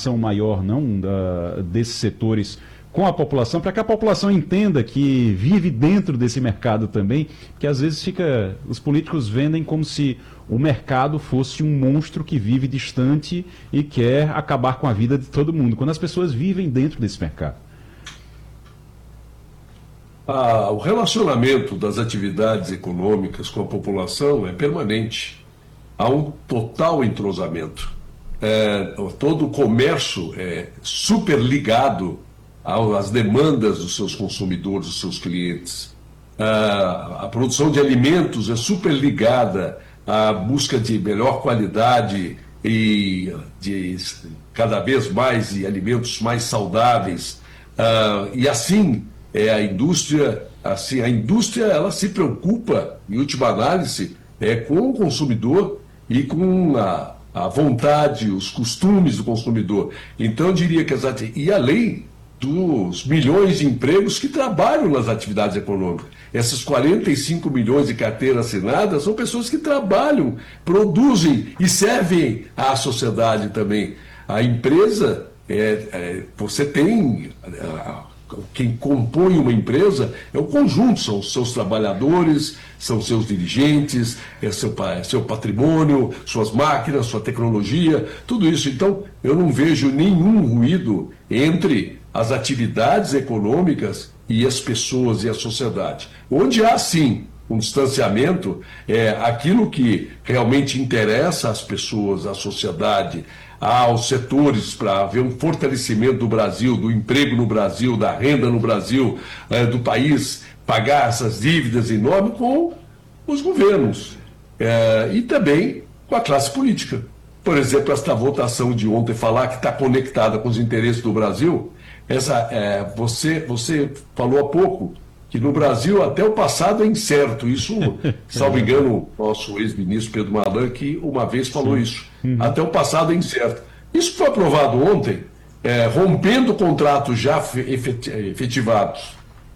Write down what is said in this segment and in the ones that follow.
aproximação maior, não, desses setores com a população, para que a população entenda que vive dentro desse mercado também, que às vezes os políticos vendem como se o mercado fosse um monstro que vive distante e quer acabar com a vida de todo mundo, quando as pessoas vivem dentro desse mercado. O relacionamento das atividades econômicas com a população é permanente. Há um total entrosamento. Todo o comércio é super ligado às demandas dos seus consumidores, dos seus clientes. A produção de alimentos é super ligada à busca de melhor qualidade e de cada vez mais de alimentos mais saudáveis. E assim a indústria, ela se preocupa, em última análise, com o consumidor e com a vontade, os costumes do consumidor. Então, eu diria que e além dos milhões de empregos que trabalham nas atividades econômicas. Essas 45 milhões de carteiras assinadas são pessoas que trabalham, produzem e servem à sociedade também. A empresa, você tem... Quem compõe uma empresa é o conjunto, são os seus trabalhadores, são seus dirigentes, seu patrimônio, suas máquinas, sua tecnologia, tudo isso. Então, eu não vejo nenhum ruído entre as atividades econômicas e as pessoas e a sociedade. Onde há, sim, um distanciamento, aquilo que realmente interessa às pessoas, à sociedade, aos setores, para haver um fortalecimento do Brasil, do emprego no Brasil, da renda no Brasil, do país pagar essas dívidas enormes com os governos e também com a classe política. Por exemplo, esta votação de ontem falar que está conectada com os interesses do Brasil, você falou há pouco que no Brasil até o passado é incerto. Isso, salvo engano, o nosso ex-ministro Pedro Malan, que uma vez falou isso. Até o passado é incerto. Isso foi aprovado ontem, rompendo contratos já efetivados,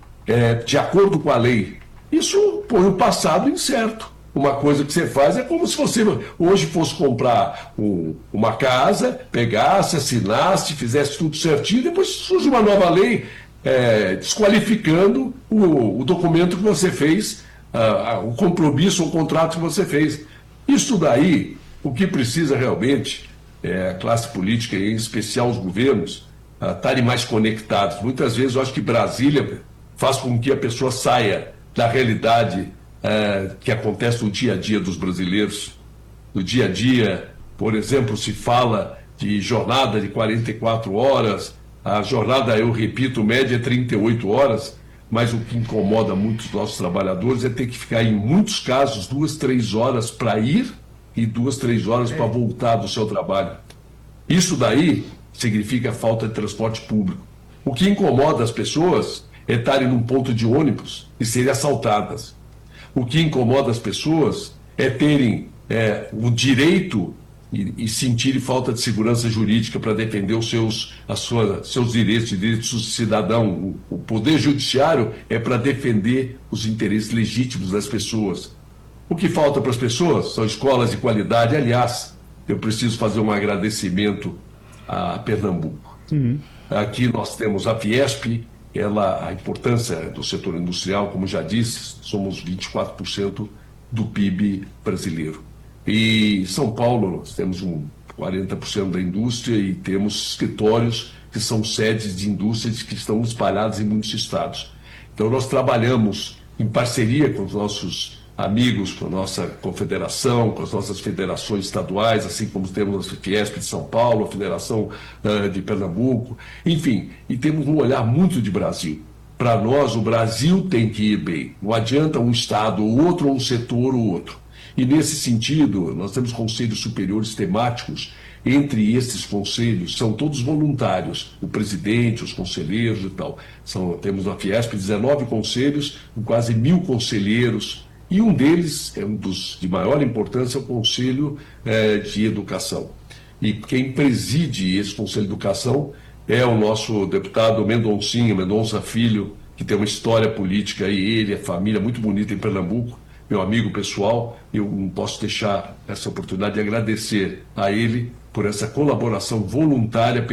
de acordo com a lei. Isso põe o passado incerto. Uma coisa que você faz é como se você hoje fosse comprar uma casa, pegasse, assinasse, fizesse tudo certinho, depois surge uma nova lei desqualificando o documento que você fez, o compromisso, o contrato que você fez. Isso daí, o que precisa realmente é a classe política, e em especial os governos, estarem mais conectados. Muitas vezes eu acho que Brasília faz com que a pessoa saia da realidade que acontece no dia a dia dos brasileiros. No dia a dia, por exemplo, se fala de jornada de 44 horas, a jornada, eu repito, média é 38 horas, mas o que incomoda muito os nossos trabalhadores é ter que ficar, em muitos casos, 2, 3 horas para ir e 2, 3 horas para voltar do seu trabalho. Isso daí significa falta de transporte público. O que incomoda as pessoas é estarem num ponto de ônibus e serem assaltadas. O que incomoda as pessoas é terem o direito e sentirem falta de segurança jurídica para defender os seus direitos do cidadão. O poder judiciário é para defender os interesses legítimos das pessoas. O que falta para as pessoas são escolas de qualidade. Aliás, eu preciso fazer um agradecimento a Pernambuco. Aqui nós temos a Fiesp, a importância do setor industrial, como já disse, somos 24% do PIB brasileiro. E em São Paulo nós temos 40% da indústria e temos escritórios que são sedes de indústrias que estão espalhados em muitos estados. Então nós trabalhamos em parceria com os nossos amigos, com a nossa confederação, com as nossas federações estaduais, assim como temos a Fiesp de São Paulo, a Federação de Pernambuco, enfim, e temos um olhar muito de Brasil. Para nós, o Brasil tem que ir bem. Não adianta um estado ou outro, ou um setor ou outro. E nesse sentido, nós temos conselhos superiores temáticos. Entre esses conselhos, são todos voluntários, o presidente, os conselheiros e tal. Temos na Fiesp 19 conselhos, com quase 1.000 conselheiros, e um deles, um dos de maior importância, é o Conselho de Educação. E quem preside esse Conselho de Educação é o nosso deputado Mendonça Filho, que tem uma história política, e ele, a família muito bonita em Pernambuco, meu amigo pessoal. Eu não posso deixar essa oportunidade de agradecer a ele por essa colaboração voluntária